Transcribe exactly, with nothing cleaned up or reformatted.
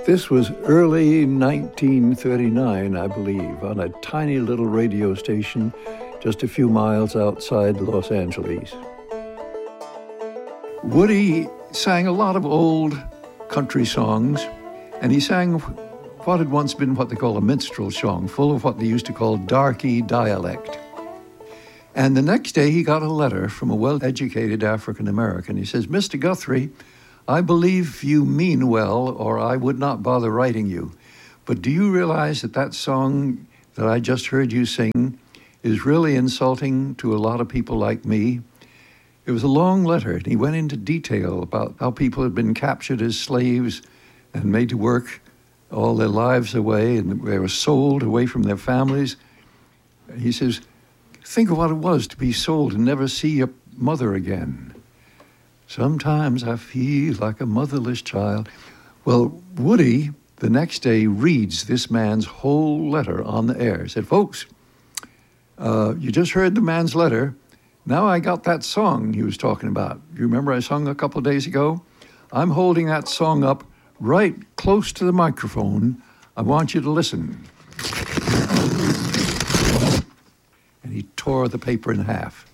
This was early nineteen thirty-nine, I believe, on a tiny little radio station just a few miles outside Los Angeles. Woody sang a lot of old country songs, and he sang what had once been what they call a minstrel song, full of what they used to call darky dialect. And the next day he got a letter from a well-educated African-American. He says, "Mister Guthrie, I believe you mean well, or I would not bother writing you. But do you realize that that song that I just heard you sing is really insulting to a lot of people like me?" It was a long letter, and he went into detail about how people had been captured as slaves and made to work all their lives away, and they were sold away from their families. He says, think of what it was to be sold and never see your mother again. Sometimes I feel like a motherless child. Well, Woody, the next day, reads this man's whole letter on the air. He said, folks, uh, you just heard the man's letter. Now I got that song he was talking about. You remember I sung a couple of days ago? I'm holding that song up right close to the microphone. I want you to listen. And he tore the paper in half.